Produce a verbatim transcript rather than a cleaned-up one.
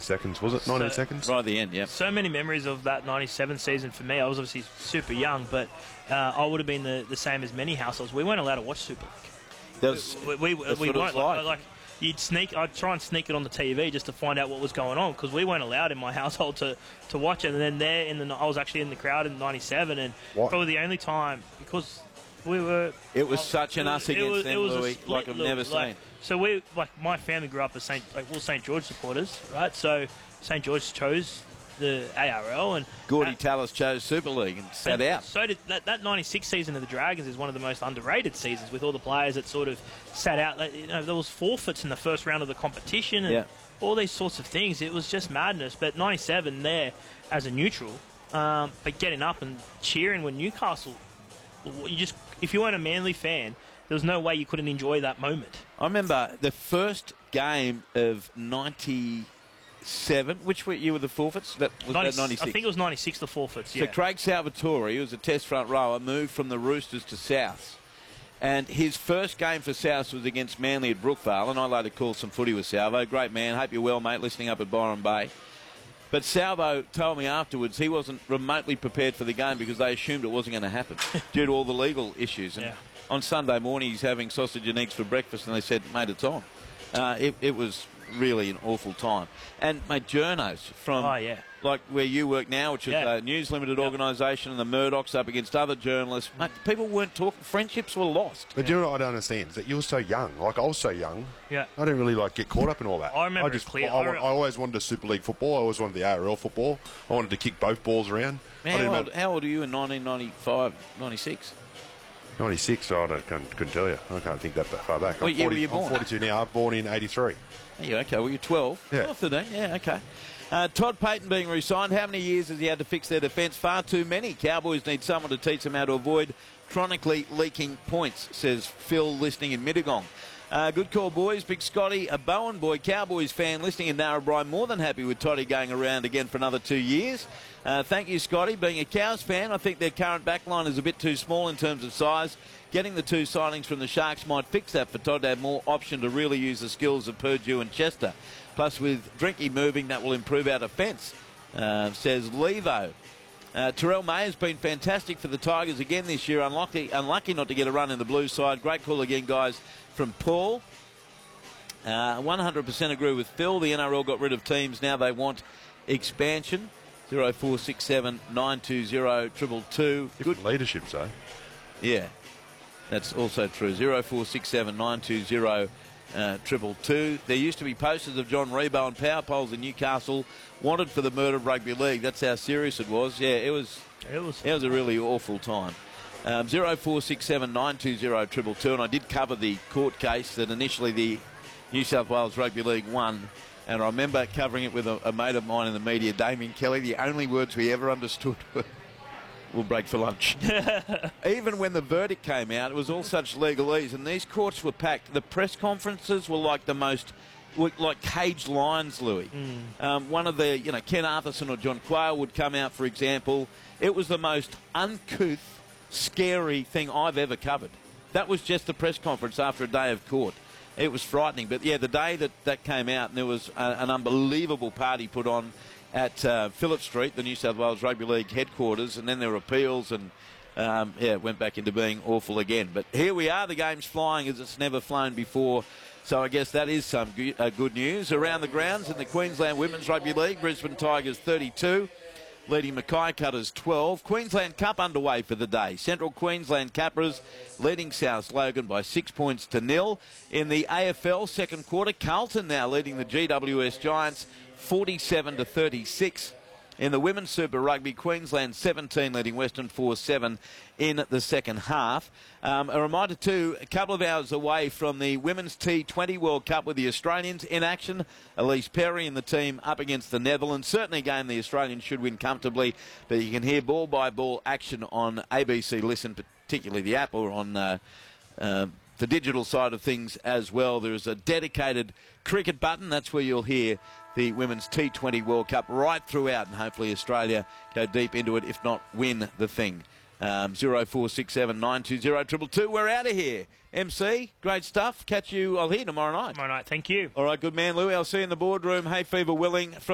seconds, was it? nineteen So- seconds? Right at the end, yeah. So many memories of that ninety-seven season for me. I was obviously super young, but uh, I would have been the, the same as many households. We weren't allowed to watch Super League. That's, We, we, that's we what weren't it's like. like you'd sneak. I'd try and sneak it on the T V just to find out what was going on because we weren't allowed in my household to, to watch it. And then there, in the I was actually in the crowd in ninety-seven, and What? probably the only time because we were. It was I- such an it us was- it against was- them, it was a Louis, split like I've look, never like, seen. So we like my family grew up as Saint like all Saint George supporters, right? So Saint George chose the A R L and Gordy uh, Tallis chose Super League and sat and out. So did that, that ninety-six season of the Dragons is one of the most underrated seasons with all the players that sort of sat out. Like, you know, there was forfeits in the first round of the competition and Yeah. all these sorts of things. It was just madness. But ninety-seven there as a neutral, um, but getting up and cheering when Newcastle, you just if you weren't a Manly fan, there was no way you couldn't enjoy that moment. I remember the first game of ninety-seven. Which year were the forfeits? That was ninety, that ninety-six. I think it was ninety-six, the forfeits, So yeah. Craig Salvatore, who was a test front rower, moved from the Roosters to Souths. And his first game for Souths was against Manly at Brookvale, and I later called some footy with Salvo. Great man. Hope you're well, mate, listening up at Byron Bay. But Salvo told me afterwards he wasn't remotely prepared for the game because they assumed it wasn't going to happen due to all the legal issues. And Yeah. on Sunday morning he's having sausage and eggs for breakfast, and they said, mate, it's on. Uh, it, it was really an awful time. And, mate, journos from, Oh, yeah. like where you work now, which is Yeah. a News Limited Yeah. organisation, and the Murdochs up against other journalists. Mate, people weren't talking. Friendships were lost. But do you know what I don't understand? Is that you were so young. Like, I was so young. Yeah. I didn't really, like, get caught up in all that. I remember I just, it clear. I, I I, re- I always wanted a Super League football. I always wanted the A R L football. I wanted to kick both balls around. I Man, didn't how, old, know- how old are you in nineteen ninety-five, ninety-six? ninety-six, I don't, couldn't, couldn't tell you. I can't think that far back. What I'm, year were forty, you born? I'm forty-two now. I'm born in eighty-three. Yeah, okay. Well, you're twelve. Yeah. twelve today. Yeah, okay. Uh, Todd Payton being re-signed. How many years has he had to fix their defence? Far too many. Cowboys need someone to teach them how to avoid chronically leaking points, says Phil, listening in Mittagong. Uh, good call, boys. Big Scotty, a Bowen boy, Cowboys fan, listening in Narrabri, more than happy with Toddy going around again for another two years. Uh, thank you, Scotty. Being a Cows fan, I think their current backline is a bit too small in terms of size. Getting the two signings from the Sharks might fix that for Todd to have more option to really use the skills of Purdue and Chester. Plus, with Drinky moving, that will improve our defence, uh, says Levo. Uh, Terrell May has been fantastic for the Tigers again this year. Unlucky, unlucky not to get a run in the blue side. Great call again, guys, from Paul. Uh, one hundred percent agree with Phil. The N R L got rid of teams. Now they want expansion. zero four six seven nine two zero two two. Good leadership, so. Yeah, that's also true. zero four six seven nine two zero two two. There used to be posters of John Rebo and power poles in Newcastle wanted for the murder of rugby league. That's how serious it was. Yeah, it was. It was. It was a really awful time. Um, zero four six seven nine two zero two two, and I did cover the court case that initially the New South Wales Rugby League won. And I remember covering it with a, a mate of mine in the media, Damien Kelly. The only words we ever understood were, we'll break for lunch. Even when the verdict came out, it was all such legalese, and these courts were packed. The press conferences were like the most, were like caged lions, Louis. Mm. Um, one of the, you know, Ken Arthurson or John Quayle would come out, for example. It was the most uncouth, scary thing I've ever covered. That was just the press conference after a day of court. It was frightening. But, yeah, the day that that came out, and there was a, an unbelievable party put on at uh, Phillip Street, the New South Wales Rugby League headquarters, and then there were appeals, and, um, yeah, it went back into being awful again. But here we are. The game's flying as it's never flown before. So I guess that is some good, uh, good news. Around the grounds in the Queensland Women's Rugby League, Brisbane Tigers thirty-two. Leading Mackay Cutters twelve. Queensland Cup underway for the day. Central Queensland Capras leading South Logan by six points to nil. In the A F L second quarter, Carlton now leading the G W S Giants forty-seven to thirty-six. In the Women's Super Rugby, Queensland seventeen leading Western four seven in the second half. Um, a reminder too, a couple of hours away from the Women's T twenty World Cup with the Australians in action. Elise Perry and the team up against the Netherlands. Certainly a game the Australians should win comfortably, but you can hear ball-by-ball action on A B C Listen, particularly the app, or on uh, uh, the digital side of things as well. There is a dedicated cricket button. That's where you'll hear the Women's T twenty World Cup right throughout, and hopefully Australia go deep into it, if not win the thing. Um, zero four six seven nine two zero two two. We're out of here. M C, great stuff. Catch you, I'll hear tomorrow night. Tomorrow night. Thank you. All right, good man, Louis. I'll see you in the boardroom. Hay fever willing. From